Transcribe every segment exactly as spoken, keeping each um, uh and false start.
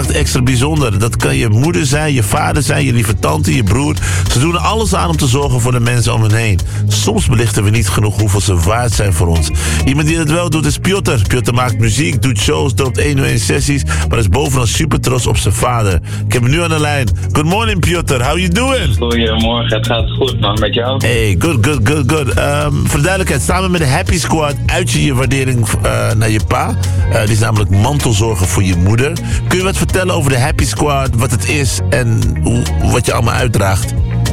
maakt het extra bijzonder. Dat kan je moeder zijn, je vader zijn, je lieve tante, je broer. Ze doen er alles aan om te zorgen voor de mensen om hen heen. Soms belichten we niet genoeg hoeveel ze waard zijn voor ons. Iemand die het wel doet is Piotr. Piotr maakt muziek, doet shows, doet één op één sessies, maar is bovenal super trots op zijn vader. Ik heb hem nu aan de lijn. Good morning, Piotr. How you doing? Goedemorgen, het gaat goed, man. Met jou? Hey, good, good, good, good. Um, voor de duidelijkheid, samen met de Happy Squad uit je je waardering uh, naar je pa. Uh, die is namelijk mantelzorger voor je moeder. Kun je wat vertellen over de Happy Squad, wat het is en hoe, wat je allemaal uitdraagt?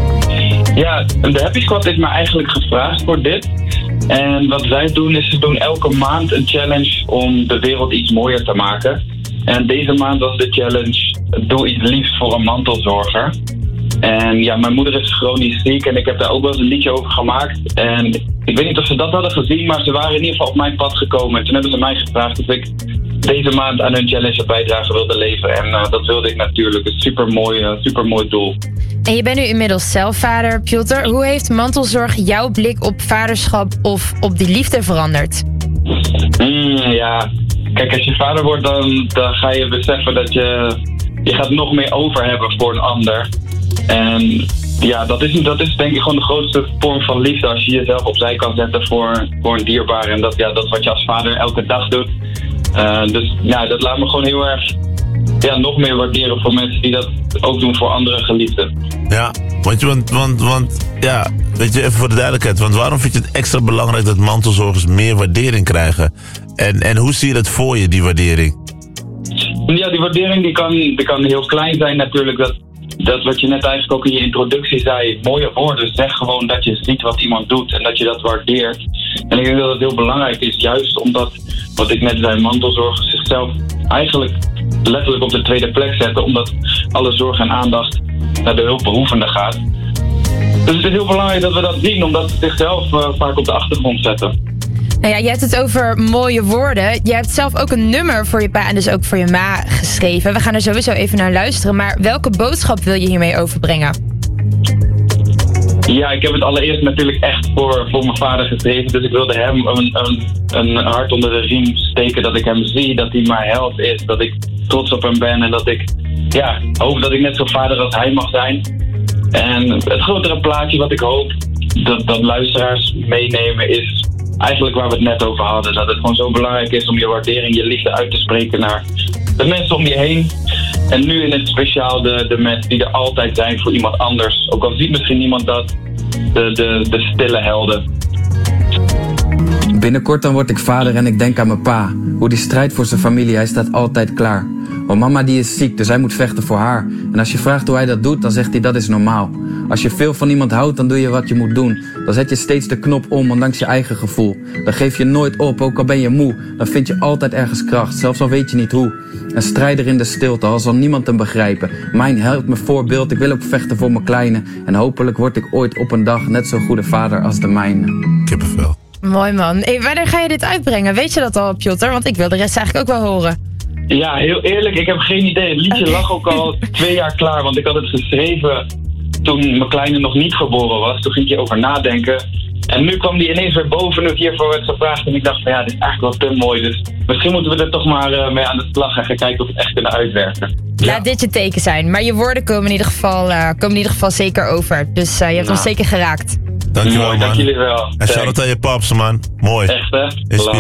Ja, de Happy Squad is me eigenlijk gevraagd voor dit. En wat zij doen is, ze doen elke maand een challenge om de wereld iets mooier te maken. En deze maand was de challenge, doe iets liefs voor een mantelzorger. En ja, mijn moeder is chronisch ziek en ik heb daar ook wel eens een liedje over gemaakt. En ik weet niet of ze dat hadden gezien, maar ze waren in ieder geval op mijn pad gekomen. En toen hebben ze mij gevraagd of ik deze maand aan hun challenge een bijdrage wilde leveren. En uh, dat wilde ik natuurlijk. Een supermooi, uh, supermooi doel. En je bent nu inmiddels zelf vader, Piotr. Hoe heeft mantelzorg jouw blik op vaderschap of op die liefde veranderd? Mm, ja, kijk, als je vader wordt, dan, dan ga je beseffen dat je... Je gaat nog meer over hebben voor een ander. En ja, dat is, dat is denk ik gewoon de grootste vorm van liefde. Als je jezelf opzij kan zetten voor, voor een dierbare. En dat, ja, dat is wat je als vader elke dag doet. Uh, dus ja, dat laat me gewoon heel erg ja, nog meer waarderen voor mensen die dat ook doen voor andere geliefden. Ja, want, want, want, want ja, weet je, even voor de duidelijkheid. Want waarom vind je het extra belangrijk dat mantelzorgers meer waardering krijgen? En, en hoe zie je dat voor je, die waardering? Ja, die waardering die kan, die kan heel klein zijn natuurlijk. Dat, dat wat je net eigenlijk ook in je introductie zei, mooie woorden. Zeg gewoon dat je ziet wat iemand doet en dat je dat waardeert. En ik denk dat het heel belangrijk is, juist omdat, wat ik net zei, mantelzorgers zichzelf eigenlijk letterlijk op de tweede plek zetten. Omdat alle zorg en aandacht naar de hulpbehoevenden gaat. Dus het is heel belangrijk dat we dat zien, omdat ze zichzelf uh, vaak op de achtergrond zetten. Nou ja, je hebt het over mooie woorden. Je hebt zelf ook een nummer voor je pa en dus ook voor je ma geschreven. We gaan er sowieso even naar luisteren. Maar welke boodschap wil je hiermee overbrengen? Ja, ik heb het allereerst natuurlijk echt voor, voor mijn vader geschreven. Dus ik wilde hem een, een, een hart onder de riem steken. Dat ik hem zie, dat hij mijn held is. Dat ik trots op hem ben en dat ik ja, hoop dat ik net zo vader als hij mag zijn. En het grotere plaatje wat ik hoop dat, dat luisteraars meenemen is eigenlijk waar we het net over hadden. Dat het gewoon zo belangrijk is om je waardering, je liefde uit te spreken naar de mensen om je heen. En nu in het speciaal de, de mensen die er altijd zijn voor iemand anders. Ook al ziet misschien niemand dat, de, de, de stille helden. Binnenkort dan word ik vader en ik denk aan mijn pa. Hoe die strijdt voor zijn familie, hij staat altijd klaar. Want mama die is ziek, dus hij moet vechten voor haar. En als je vraagt hoe hij dat doet, dan zegt hij dat is normaal. Als je veel van iemand houdt, dan doe je wat je moet doen. Dan zet je steeds de knop om, ondanks je eigen gevoel. Dan geef je nooit op, ook al ben je moe. Dan vind je altijd ergens kracht, zelfs al weet je niet hoe. Een strijder in de stilte, al zal niemand hem begrijpen. Mijn held, mijn voorbeeld, ik wil ook vechten voor mijn kleine. En hopelijk word ik ooit op een dag net zo'n goede vader als de mijne. Kippenvel. Mooi man. Hey, wanneer ga je dit uitbrengen? Weet je dat al, Piotr? Want ik wil de rest eigenlijk ook wel horen. Ja, heel eerlijk, ik heb geen idee. Het liedje okay. lag ook al twee jaar klaar, want ik had het geschreven toen mijn kleine nog niet geboren was. Toen ging ik over nadenken. En nu kwam die ineens weer boven nu ik hiervoor werd gevraagd. En ik dacht van ja, dit is eigenlijk wel te mooi. Dus misschien moeten we er toch maar uh, mee aan de slag en gaan kijken of we het echt kunnen uitwerken. Ja. Laat dit je teken zijn. Maar je woorden komen in ieder geval, uh, komen in ieder geval zeker over. Dus uh, je hebt nou. ons zeker geraakt. Dankjewel, man. Dank jullie wel. En shout-out aan je paps, man. Mooi. Echt, hè? Inspiratie.